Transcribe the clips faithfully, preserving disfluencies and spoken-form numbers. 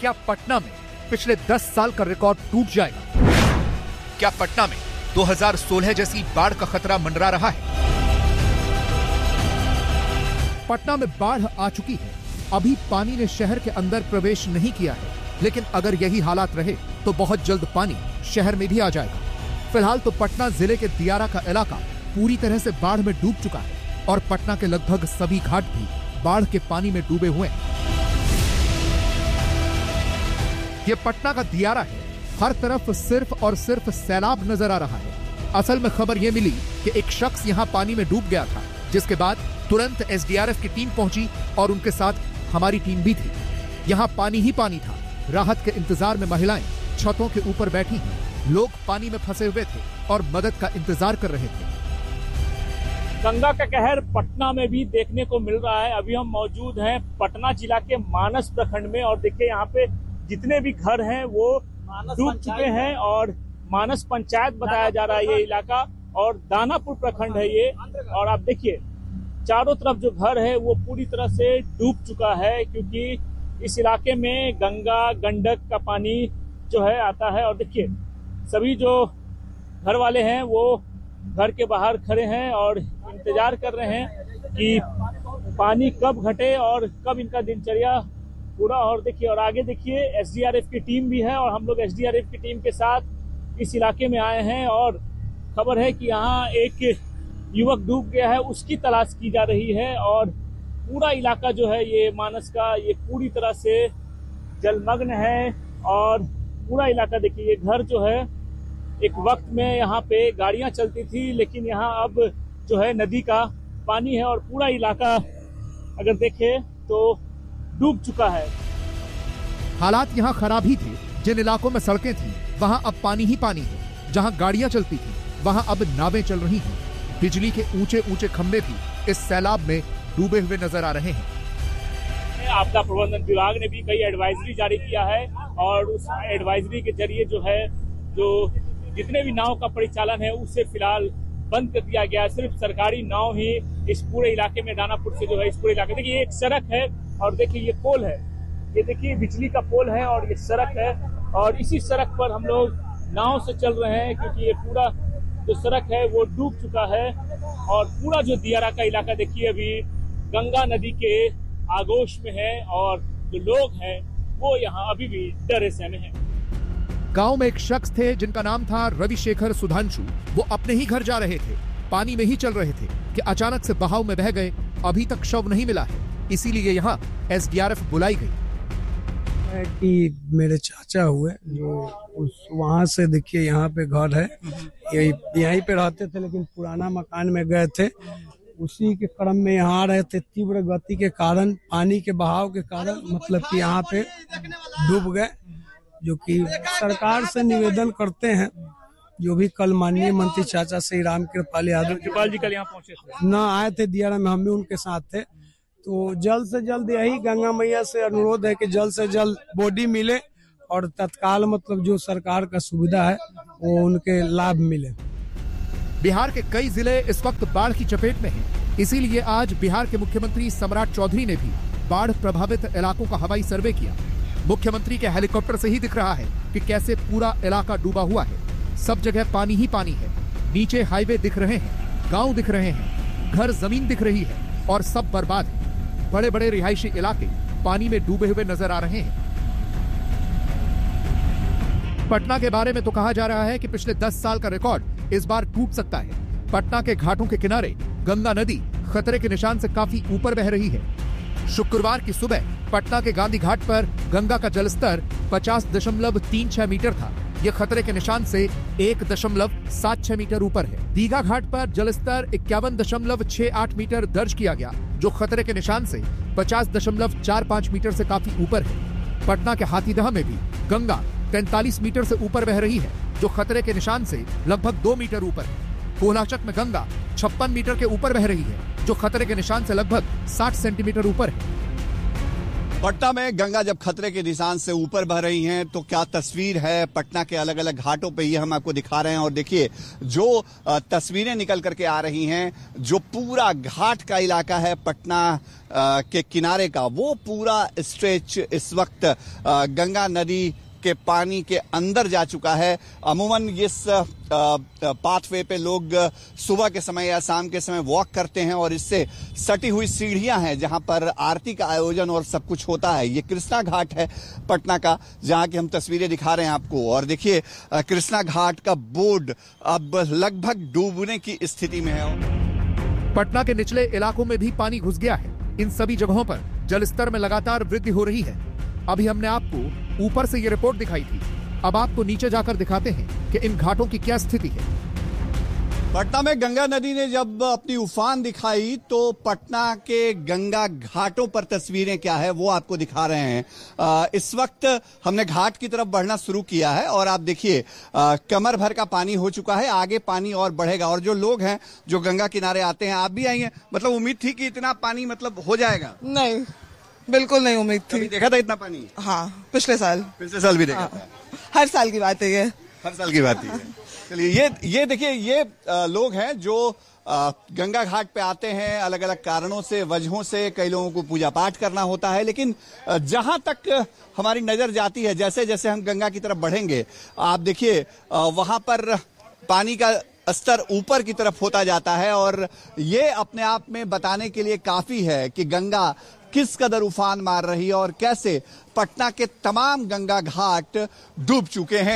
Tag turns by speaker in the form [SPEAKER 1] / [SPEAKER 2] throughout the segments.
[SPEAKER 1] क्या पटना में पिछले दस साल का रिकॉर्ड टूट जाएगा? क्या पटना में दो हज़ार सोलह जैसी बाढ़ का खतरा मंडरा रहा है? पटना में बाढ़ आ चुकी है। अभी पानी ने शहर के अंदर प्रवेश नहीं किया है, लेकिन अगर यही हालात रहे तो बहुत जल्द पानी शहर में भी आ जाएगा। फिलहाल तो पटना जिले के दियारा का इलाका पूरी तरह से बाढ़ में डूब चुका है और पटना के लगभग सभी घाट भी बाढ़ के पानी में डूबे हुए हैं। ये पटना का दियारा है। हर तरफ सिर्फ और सिर्फ सैलाब नजर आ रहा है। असल में खबर यह मिली कि एक शख्स यहां पानी में डूब गया था, जिसके बाद तुरंत एस डी आर एफ की टीम पहुंची और उनके साथ हमारी टीम भी थी। यहां पानी ही पानी था। राहत के इंतजार में महिलाएं छतों के ऊपर बैठी हैं। लोग पानी में फंसे हुए थे और मदद का इंतजार कर रहे थे।
[SPEAKER 2] गंगा का कहर पटना में भी देखने को मिल रहा है। अभी हम मौजूद हैं पटना जिला के मानस प्रखंड में और देखिए यहाँ पे जितने भी घर हैं वो डूब चुके हैं और मानस पंचायत बताया जा रहा है ये इलाका और दानापुर प्रखंड है ये। और आप देखिए चारों तरफ जो घर है वो पूरी तरह से डूब चुका है, क्योंकि इस इलाके में गंगा गंडक का पानी जो है आता है। और देखिए सभी जो घर वाले हैं वो घर के बाहर खड़े हैं और इंतजार कर रहे हैं कि पानी कब घटे और कब इनका दिनचर्या पूरा। और देखिए और आगे देखिए एस डी आर एफ की टीम भी है और हम लोग एस डी आर एफ की टीम के साथ इस इलाके में आए हैं और खबर है कि यहाँ एक युवक डूब गया है, उसकी तलाश की जा रही है। और पूरा इलाका जो है ये मानस का ये पूरी तरह से जलमग्न है और पूरा इलाका देखिए ये घर जो है एक वक्त में यहाँ पे गाड़ियां चलती थी, लेकिन यहाँ अब जो है नदी का पानी है और पूरा इलाका अगर देखें तो डूब चुका है।
[SPEAKER 1] हालात यहाँ खराब ही थे। जिन इलाकों में सड़कें थी वहाँ अब पानी ही पानी है। जहाँ गाड़ियां चलती थी वहाँ अब नावें चल रही हैं। बिजली के ऊंचे ऊंचे खंभे भी इस सैलाब में डूबे हुए नजर आ रहे हैं।
[SPEAKER 2] आपदा प्रबंधन विभाग ने भी कई एडवाइजरी जारी किया है और उस एडवाइजरी के जरिए जो है जो जितने भी नाव का परिचालन है उसे फिलहाल बंद कर दिया गया। सिर्फ सरकारी नाव ही इस पूरे इलाके में दानापुर से जो है इस पूरे इलाके देखिए एक सड़क है और देखिए ये पोल है, ये देखिए बिजली का पोल है और ये सड़क है और इसी सड़क पर हम लोग नाव से चल रहे हैं, क्योंकि ये पूरा जो सड़क है वो डूब चुका है। और पूरा जो दियारा का इलाका देखिए अभी गंगा नदी के आगोश में है और जो लोग हैं वो यहाँ अभी भी डरे सहमे हैं।
[SPEAKER 1] गांव में एक शख्स थे जिनका नाम था रविशेखर सुधांशु। वो अपने ही घर जा रहे थे, पानी में ही चल रहे थे कि अचानक से बहाव में बह गए। अभी तक शव नहीं मिला है, इसीलिए यहाँ एस डी आर एफ बुलाई गई।
[SPEAKER 3] कि मेरे चाचा हुए जो उस वहाँ से देखिए यहाँ पे घर है, यही यहीं पे रहते थे, लेकिन पुराना मकान में गए थे। उसी के क्रम में यहाँ आ रहे थे। तीव्र गति के कारण पानी के बहाव के कारण मतलब कि यहाँ पे डूब गए, जो कि सरकार से निवेदन करते हैं, जो भी कल माननीय मंत्री चाचा श्री राम कृपाल यादव
[SPEAKER 2] कृपाल जी कल यहाँ पहुंचे थे,
[SPEAKER 3] न आए थे दियारा में, हम भी उनके साथ थे। तो जल्द से जल्द यही गंगा मैया से अनुरोध है कि जल्द से जल्द बॉडी मिले और तत्काल मतलब जो सरकार का सुविधा है वो उनके लाभ मिले।
[SPEAKER 1] बिहार के कई जिले इस वक्त बाढ़ की चपेट में हैं, इसीलिए आज बिहार के मुख्यमंत्री सम्राट चौधरी ने भी बाढ़ प्रभावित इलाकों का हवाई सर्वे किया। मुख्यमंत्री के हेलीकॉप्टर से ही दिख रहा है कि कैसे पूरा इलाका डूबा हुआ है। सब जगह पानी ही पानी है। नीचे हाईवे दिख रहे हैं, गांव दिख रहे हैं, घर जमीन दिख रही है और सब बर्बाद है। बड़े बड़े रिहायशी इलाके पानी में डूबे हुए नजर आ रहे हैं। पटना के बारे में तो कहा जा रहा है कि पिछले दस साल का रिकॉर्ड इस बार टूट सकता है। पटना के घाटों के किनारे गंगा नदी खतरे के निशान से काफी ऊपर बह रही है। शुक्रवार की सुबह पटना के गांधी घाट पर गंगा का जलस्तर पचास दशमलव तीन छह मीटर था। यह खतरे के निशान से एक दशमलव सात छह मीटर ऊपर है। दीघा घाट पर जलस्तर इक्यावन दशमलव छह आठ मीटर दर्ज किया गया, जो खतरे के निशान से पचास दशमलव चार पाँच मीटर से काफी ऊपर है। पटना के हाथीदह में भी गंगा तैंतालीस मीटर से ऊपर बह रही है, जो खतरे के निशान से लगभग दो मीटर ऊपर है। कोहलाचक में गंगा छप्पन मीटर के ऊपर बह रही है, जो खतरे के निशान से लगभग साठ सेंटीमीटर ऊपर है।
[SPEAKER 4] पटना में गंगा जब खतरे के निशान से ऊपर बह रही हैं तो क्या तस्वीर है पटना के अलग अलग घाटों पे, ये हम आपको दिखा रहे हैं। और देखिए जो तस्वीरें निकल करके आ रही हैं, जो पूरा घाट का इलाका है पटना के किनारे का, वो पूरा स्ट्रेच इस वक्त गंगा नदी के पानी के अंदर जा चुका है। अमूमन इस पाथवे पे लोग सुबह के समय या शाम के समय वॉक करते हैं और इससे सटी हुई सीढ़ियां हैं जहां पर आरती का आयोजन और सब कुछ होता है। ये कृष्णा घाट है पटना का, जहां की हम तस्वीरें दिखा रहे हैं आपको। और देखिए कृष्णा घाट का बोर्ड अब लगभग डूबने की स्थिति में है।
[SPEAKER 1] पटना के निचले इलाकों में भी पानी घुस गया है। इन सभी जगहों पर जलस्तर में लगातार वृद्धि हो रही है। अभी हमने आपको ऊपर से ये रिपोर्ट दिखाई थी, अब आपको नीचे जाकर दिखाते हैं कि इन घाटों की क्या स्थिति है।
[SPEAKER 4] पटना में गंगा नदी ने जब अपनी उफान दिखाई तो पटना के गंगा घाटों पर तस्वीरें क्या है वो आपको दिखा रहे हैं। आ, इस वक्त हमने घाट की तरफ बढ़ना शुरू किया है और आप देखिए कमर भर का पानी हो चुका है, आगे पानी और बढ़ेगा। और जो लोग हैं जो गंगा किनारे आते हैं, आप भी आएंगे, मतलब उम्मीद थी कि इतना पानी मतलब हो जाएगा?
[SPEAKER 5] नहीं, बिल्कुल नहीं उम्मीद थी।
[SPEAKER 4] देखा था इतना पानी?
[SPEAKER 5] हाँ, पिछले साल
[SPEAKER 4] पिछले साल भी देखा
[SPEAKER 5] हाँ,
[SPEAKER 4] था।
[SPEAKER 5] हर साल की बात है ये,
[SPEAKER 4] हर साल की बात है। चलिए ये ये देखिए ये आ, लोग हैं जो आ, गंगा घाट पे आते हैं अलग अलग कारणों से, वजहों से। कई लोगों को पूजा पाठ करना होता है, लेकिन जहां तक हमारी नजर जाती है, जैसे जैसे हम गंगा की तरफ बढ़ेंगे, आप देखिए वहां पर पानी का स्तर ऊपर की तरफ होता जाता है। और ये अपने आप में बताने के लिए काफी है कि गंगा किस कदर उफान मार रही है और कैसे पटना के तमाम गंगा घाट डूब चुके हैं।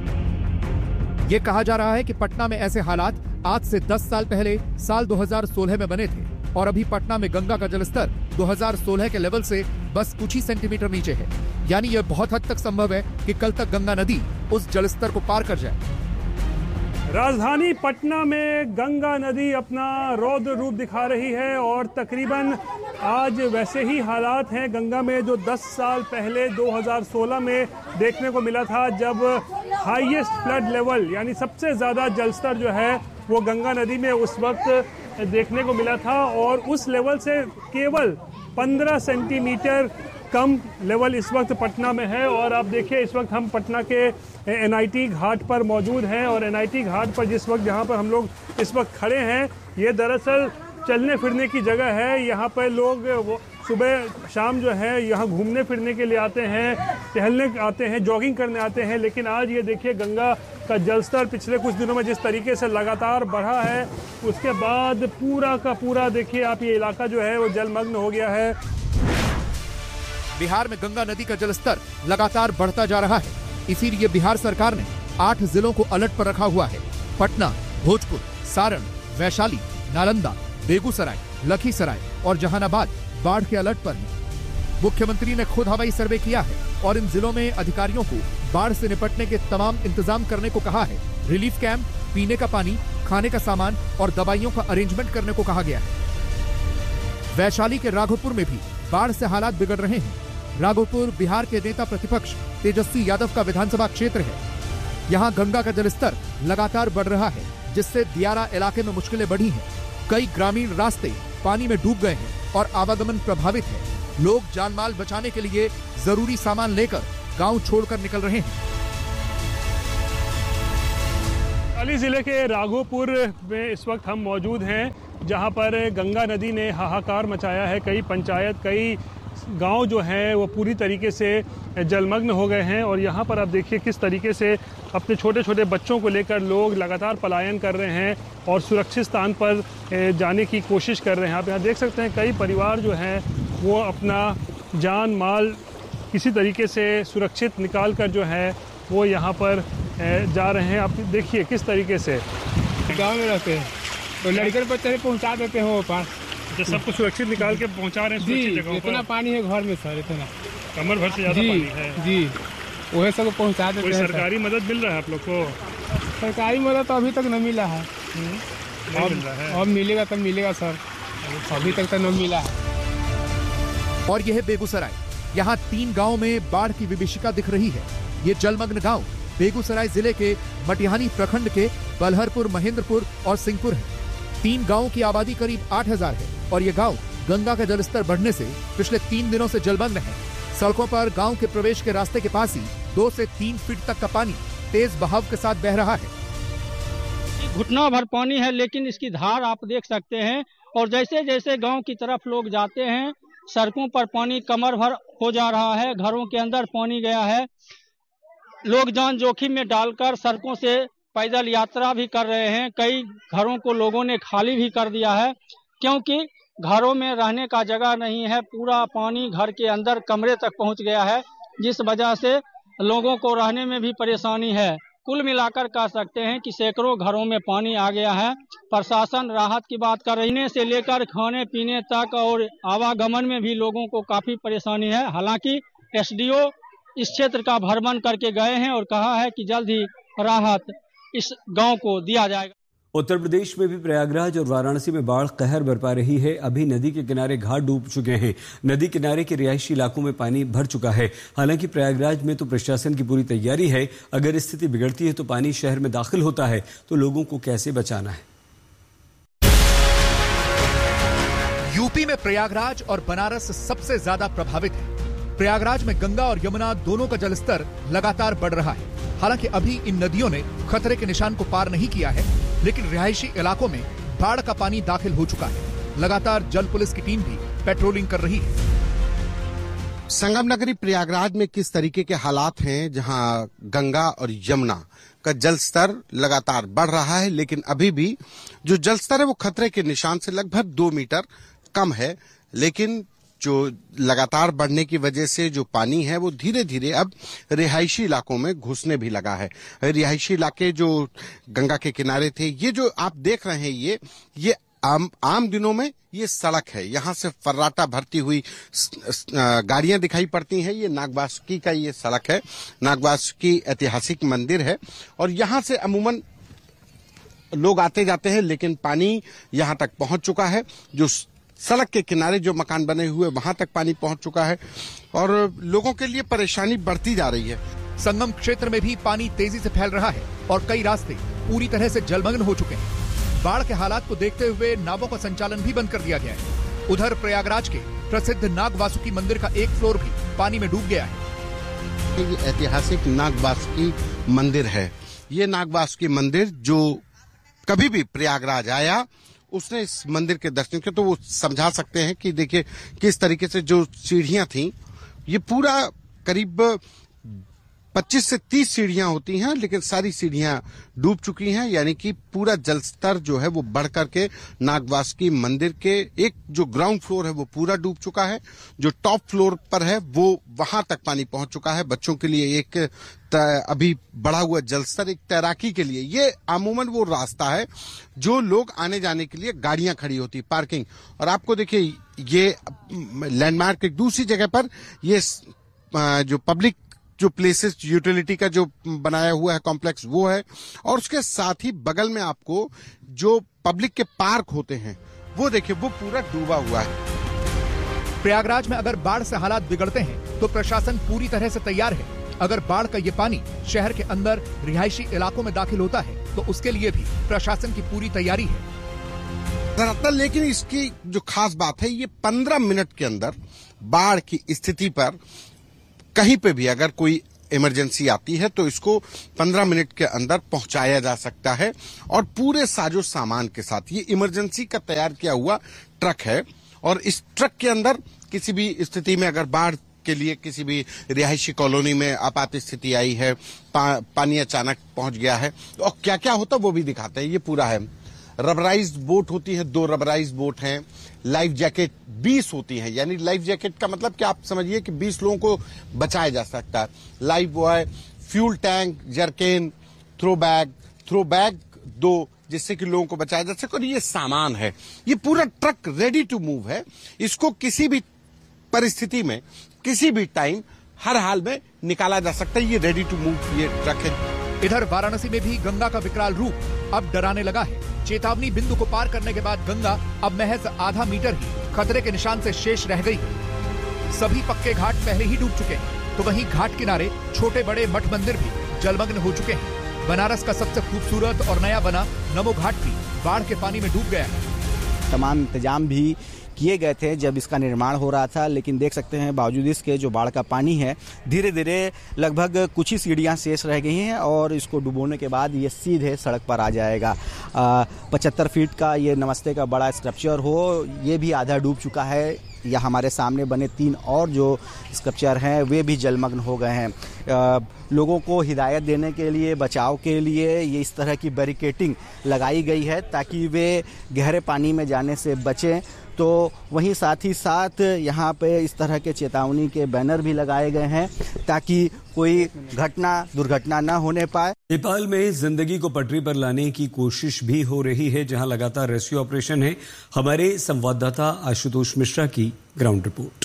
[SPEAKER 1] ये कहा जा रहा है कि पटना में ऐसे हालात आज से दस साल पहले साल दो हज़ार सोलह में बने थे और अभी पटना में गंगा का जलस्तर दो हज़ार सोलह के लेवल से बस कुछ ही सेंटीमीटर नीचे है। यानी यह बहुत हद तक संभव है कि कल तक गंगा नदी उस जलस्तर को पार कर जाए।
[SPEAKER 6] राजधानी पटना में गंगा नदी अपना रौद्र रूप दिखा रही है और तकरीबन आज वैसे ही हालात हैं गंगा में जो दस साल पहले दो हज़ार सोलह में देखने को मिला था, जब हाईएस्ट फ्लड लेवल यानी सबसे ज़्यादा जलस्तर जो है वो गंगा नदी में उस वक्त देखने को मिला था। और उस लेवल से केवल पंद्रह सेंटीमीटर कम लेवल इस वक्त पटना में है। और आप देखिए इस वक्त हम पटना के एनआईटी घाट पर मौजूद हैं और एनआईटी घाट पर जिस वक्त जहां पर हम लोग इस वक्त खड़े हैं, ये दरअसल चलने फिरने की जगह है। यहाँ पर लोग वो सुबह शाम जो है यहाँ घूमने फिरने के लिए आते हैं, टहलने आते हैं, जॉगिंग करने आते हैं। लेकिन आज ये देखिए गंगा का जलस्तर पिछले कुछ दिनों में जिस तरीके से लगातार बढ़ा है, उसके बाद पूरा का पूरा देखिए आप ये इलाका जो है वो जलमग्न हो गया है।
[SPEAKER 1] बिहार में गंगा नदी का जलस्तर लगातार बढ़ता जा रहा है, इसीलिए बिहार सरकार ने आठ जिलों को अलर्ट पर रखा हुआ है। पटना, भोजपुर, सारण, वैशाली, नालंदा, बेगूसराय, लखीसराय और जहानाबाद बाढ़ के अलर्ट पर है। मुख्यमंत्री ने खुद हवाई सर्वे किया है और इन जिलों में अधिकारियों को बाढ़ से निपटने के तमाम इंतजाम करने को कहा है। रिलीफ कैंप, पीने का पानी, खाने का सामान और दवाइयों का अरेंजमेंट करने को कहा गया है। वैशाली के राघोपुर में भी बाढ़ से हालात बिगड़ रहे हैं। राघोपुर बिहार के नेता प्रतिपक्ष तेजस्वी यादव का विधानसभा क्षेत्र है। यहाँ गंगा का जलस्तर लगातार बढ़ रहा है, जिससे दियारा इलाके में मुश्किलें बढ़ी हैं। कई ग्रामीण रास्ते पानी में डूब गए हैं और आवागमन प्रभावित है। लोग जान माल बचाने के लिए जरूरी सामान लेकर गांव छोड़कर निकल रहे हैं।
[SPEAKER 6] वैशाली जिले के राघोपुर में इस वक्त हम मौजूद हैं, जहां पर गंगा नदी ने हाहाकार मचाया है। कई पंचायत, कई गांव जो हैं वो पूरी तरीके से जलमग्न हो गए हैं। और यहाँ पर आप देखिए किस तरीके से अपने छोटे छोटे बच्चों को लेकर लोग लगातार पलायन कर रहे हैं और सुरक्षित स्थान पर जाने की कोशिश कर रहे हैं। आप यहाँ देख सकते हैं कई परिवार जो हैं वो अपना जान माल किसी तरीके से सुरक्षित निकाल कर जो है वो यहाँ पर जा रहे हैं। आप देखिए किस तरीके से
[SPEAKER 7] गाँव में रहते हैं तो लड़के बच्चे पहुँचा देते हैं वो पास,
[SPEAKER 6] जो सबको सुरक्षित निकाल के पहुंचा रहे हैं सुरक्षित जगहों पर।
[SPEAKER 7] इतना पानी है घर में सर, इतना
[SPEAKER 6] कमर भर से ज्यादा पानी है
[SPEAKER 7] जी, वही सब पहुंचा देते हैं।
[SPEAKER 6] कोई सरकारी मदद मिल रहा है आप लोग को?
[SPEAKER 7] सरकारी मदद तो अभी तक नहीं मिला है,
[SPEAKER 6] नहीं मिल रहा है।
[SPEAKER 7] अब मिलेगा तब मिलेगा सर, अभी तक तो नहीं मिला है।
[SPEAKER 1] और यह है बेगूसराय। यहाँ तीन गाँव में बाढ़ की विभीषिका दिख रही है। ये जलमग्न गाँव बेगूसराय जिले के मटिहानी प्रखंड के बलहरपुर, महेंद्रपुर और सिंहपुर है। तीन गांवों की आबादी करीब आठ हजार है और ये गांव गंगा का जलस्तर बढ़ने से पिछले तीन दिनों से जलमग्न है। सड़कों पर गांव के प्रवेश के रास्ते के पास ही दो से तीन फीट तक का पानी तेज बहाव के साथ बह रहा है।
[SPEAKER 8] घुटना भर पानी है, लेकिन इसकी धार आप देख सकते हैं। और जैसे जैसे गांव की तरफ लोग जाते हैं, सड़कों पर पानी कमर भर हो जा रहा है, घरों के अंदर पानी गया है। लोग जान जोखिम में डालकर सड़कों से पैदल यात्रा भी कर रहे हैं। कई घरों को लोगों ने खाली भी कर दिया है, क्योंकि घरों में रहने का जगह नहीं है। पूरा पानी घर के अंदर कमरे तक पहुंच गया है, जिस वजह से लोगों को रहने में भी परेशानी है। कुल मिलाकर कह सकते हैं कि सैकड़ों घरों में पानी आ गया है। प्रशासन राहत की बात कर रही है, से लेकर खाने पीने तक और आवागमन में भी लोगों को काफी परेशानी है। हालांकि एसडीओ इस क्षेत्र का भ्रमण करके गए हैं और कहा है कि जल्द ही राहत इस गांव को दिया जाएगा।
[SPEAKER 9] उत्तर प्रदेश में भी प्रयागराज और वाराणसी में बाढ़ कहर बरपा रही है। अभी नदी के किनारे घाट डूब चुके हैं। नदी किनारे के रिहायशी इलाकों में पानी भर चुका है। हालांकि प्रयागराज में तो प्रशासन की पूरी तैयारी है। अगर स्थिति बिगड़ती है तो पानी शहर में दाखिल होता है तो लोगों को कैसे बचाना है।
[SPEAKER 1] यूपी में प्रयागराज और बनारस सबसे ज्यादा प्रभावित है। प्रयागराज में गंगा और यमुना दोनों का जलस्तर लगातार बढ़ रहा है। हालांकि अभी इन नदियों ने खतरे के निशान को पार नहीं किया है, लेकिन रिहायशी इलाकों में बाढ़ का पानी दाखिल हो चुका है। लगातार जल पुलिस की टीम भी पेट्रोलिंग कर रही है।
[SPEAKER 10] संगम नगरी प्रयागराज में किस तरीके के हालात हैं, जहां गंगा और यमुना का जल स्तर लगातार बढ़ रहा है, लेकिन अभी भी जो जल स्तर है वो खतरे के निशान से लगभग दो मीटर कम है। लेकिन जो लगातार बढ़ने की वजह से जो पानी है वो धीरे धीरे अब रिहायशी इलाकों में घुसने भी लगा है। रिहायशी इलाके जो गंगा के किनारे थे, ये जो आप देख रहे हैं, ये ये आम आम दिनों में ये सड़क है। यहाँ से फर्राटा भरती हुई गाड़ियां दिखाई पड़ती हैं। ये नागवासुकी का ये सड़क है। नागवासुकी ऐतिहासिक मंदिर है और यहाँ से अमूमन लोग आते जाते हैं, लेकिन पानी यहाँ तक पहुंच चुका है। जो सड़क के किनारे जो मकान बने हुए वहां तक पानी पहुंच चुका है और लोगों के लिए परेशानी बढ़ती जा रही है।
[SPEAKER 1] संगम क्षेत्र में भी पानी तेजी से फैल रहा है और कई रास्ते पूरी तरह से जलमग्न हो चुके हैं। बाढ़ के हालात को देखते हुए नावों का संचालन भी बंद कर दिया गया है। उधर प्रयागराज के प्रसिद्ध नागवासुकी मंदिर का एक फ्लोर भी पानी में डूब गया है।
[SPEAKER 10] ये ऐतिहासिक नागवासुकी मंदिर है। ये नागवासुकी मंदिर जो कभी भी प्रयागराज आया उसने इस मंदिर के दर्शन किए तो वो समझा सकते हैं कि देखिए किस तरीके से जो सीढ़ियां थी, ये पूरा करीब पच्चीस से तीस सीढ़ियां होती हैं, लेकिन सारी सीढ़ियां डूब चुकी हैं। यानी कि पूरा जलस्तर जो है वो बढ़ करके नागवासुकी मंदिर के एक जो ग्राउंड फ्लोर है वो पूरा डूब चुका है। जो टॉप फ्लोर पर है वो वहां तक पानी पहुंच चुका है। बच्चों के लिए एक अभी बढ़ा हुआ जलस्तर एक तैराकी के लिए, ये अमूमन वो रास्ता है जो लोग आने जाने के लिए गाड़ियां खड़ी होती, पार्किंग। और आपको देखिए ये लैंडमार्क एक दूसरी जगह पर ये जो पब्लिक जो प्लेसेस यूटिलिटी का जो बनाया हुआ है कॉम्प्लेक्स वो है, और उसके साथ ही बगल में आपको जो पब्लिक के पार्क होते हैं वो देखिए वो पूरा डूबा हुआ है।
[SPEAKER 1] प्रयागराज में अगर बाढ़ से हालात बिगड़ते हैं तो प्रशासन पूरी तरह से तैयार है। अगर बाढ़ का ये पानी शहर के अंदर रिहायशी इलाकों में दाखिल होता है तो उसके लिए भी प्रशासन की पूरी तैयारी है।
[SPEAKER 10] दरअसल लेकिन इसकी जो खास बात है, ये पंद्रह मिनट के अंदर बाढ़ की स्थिति पर कहीं पे भी अगर कोई इमरजेंसी आती है तो इसको पंद्रह मिनट के अंदर पहुंचाया जा सकता है और पूरे साजो सामान के साथ। ये इमरजेंसी का तैयार किया हुआ ट्रक है और इस ट्रक के अंदर किसी भी स्थिति में अगर बाढ़ के लिए किसी भी रिहायशी कॉलोनी में आपात स्थिति आई है, पा, पानी अचानक पहुंच गया है तो और क्या क्या होता वो भी दिखाते हैं। ये पूरा है। रबराइज्ड बोट होती है, दो रबराइज्ड बोट हैं। लाइफ जैकेट बीस होती है, यानी लाइफ जैकेट का मतलब कि आप समझिए कि बीस लोगों को बचाया जा सकता है। Life boy, fuel tank, जरकेन, throw bag, throw bag दो, जिससे कि लोगों को बचाया जा सके। और ये सामान है, ये पूरा ट्रक रेडी टू मूव है। इसको किसी भी परिस्थिति में किसी भी टाइम हर हाल में निकाला जा सकता है। ये रेडी टू मूव ये ट्रक है।
[SPEAKER 1] इधर वाराणसी में भी गंगा का विकराल रूप अब डराने लगा है। चेतावनी बिंदु को पार करने के बाद गंगा अब महज आधा मीटर ही खतरे के निशान से शेष रह गई। सभी पक्के घाट पहले ही डूब चुके हैं, तो वहीं घाट किनारे छोटे बड़े मठ मंदिर भी जलमग्न हो चुके हैं। बनारस का सबसे खूबसूरत और नया बना नमो घाट भी बाढ़ के पानी में डूब गया है।
[SPEAKER 11] तमाम इंतजाम भी किए गए थे जब इसका निर्माण हो रहा था, लेकिन देख सकते हैं बावजूद इसके जो बाढ़ का पानी है धीरे धीरे लगभग कुछ ही सीढ़ियाँ शेष रह गई हैं और इसको डुबोने के बाद ये सीधे सड़क पर आ जाएगा। पचहत्तर फीट का ये नमस्ते का बड़ा स्ट्रक्चर हो, ये भी आधा डूब चुका है। या हमारे सामने बने तीन और जो स्ट्रक्चर हैं वे भी जलमग्न हो गए हैं। आ, लोगों को हिदायत देने के लिए, बचाव के लिए ये इस तरह की बैरिकेडिंग लगाई गई है ताकि वे गहरे पानी में जाने से बचें। तो वहीं साथ ही साथ यहाँ पे इस तरह के चेतावनी के बैनर भी लगाए गए हैं ताकि कोई घटना दुर्घटना न होने पाए।
[SPEAKER 9] नेपाल में जिंदगी को पटरी पर लाने की कोशिश भी हो रही है, जहां लगातार रेस्क्यू ऑपरेशन है। हमारे संवाददाता आशुतोष मिश्रा की ग्राउंड रिपोर्ट।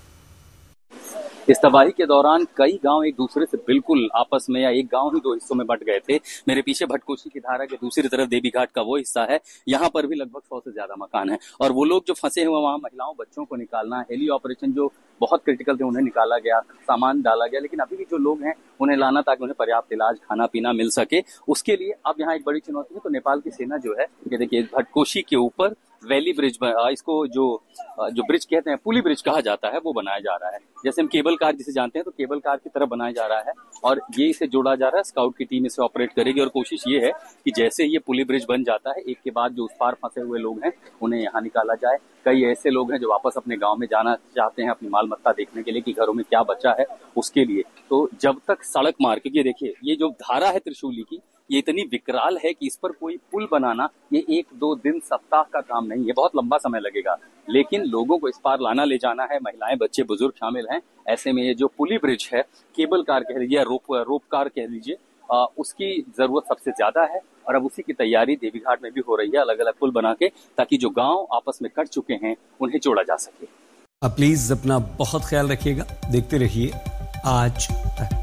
[SPEAKER 12] इस तबाही के दौरान कई गांव एक दूसरे से बिल्कुल आपस में या एक गांव ही दो हिस्सों में बंट गए थे। मेरे पीछे भटकोशी की धारा के दूसरी तरफ देवी घाट का वो हिस्सा है, यहाँ पर भी लगभग सौ से ज्यादा मकान है और वो लोग जो फंसे हुए वहाँ महिलाओं बच्चों को निकालना, हेली ऑपरेशन जो बहुत क्रिटिकल थे उन्हें निकाला गया, सामान डाला गया, लेकिन अभी भी जो लोग हैं उन्हें लाना ताकि उन्हें पर्याप्त इलाज, खाना पीना मिल सके, उसके लिए अब यहाँ एक बड़ी चुनौती है। तो नेपाल की सेना जो है, ये देखिए भटकोशी के ऊपर वैली ब्रिज, इसको जो जो ब्रिज कहते हैं, पुली ब्रिज कहा जाता है, वो बनाया जा रहा है। जैसे हम केबल कार जिसे जानते हैं तो केबल कार की तरह बनाया जा रहा है और ये इसे जोड़ा जा रहा है। स्काउट की टीम इसे ऑपरेट करेगी और कोशिश ये है कि जैसे ये पुली ब्रिज बन जाता है, एक के बाद जो उस पार फंसे हुए लोग हैं उन्हें यहाँ निकाला जाए। कई ऐसे लोग हैं जो वापस अपने गाँव में जाना चाहते हैं अपनी माल मत्ता देखने के लिए कि घरों में क्या बचा है उसके लिए। तो जब तक सड़क मार्ग, क्योंकि देखिए ये जो धारा है त्रिशूली की, ये इतनी विकराल है कि इस पर कोई पुल बनाना ये एक दो दिन सप्ताह का काम नहीं है, बहुत लंबा समय लगेगा। लेकिन लोगों को इस पार लाना ले जाना है, महिलाएं बच्चे बुजुर्ग शामिल हैं। ऐसे में ये जो पुली ब्रिज है, केबल कार कह लीजिए या रोप रोप कार कह लीजिए, उसकी जरूरत सबसे ज्यादा है और अब उसी की तैयारी देवी घाट में भी हो रही है, अलग अलग पुल बना के, ताकि जो गाँव आपस में कट चुके हैं उन्हें जोड़ा जा सके।
[SPEAKER 9] अब प्लीज अपना बहुत ख्याल रखिएगा, देखते रहिए आज तक।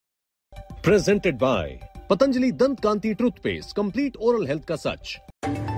[SPEAKER 13] Presented by Patanjali Dant Kanti Toothpaste, complete oral health का सच।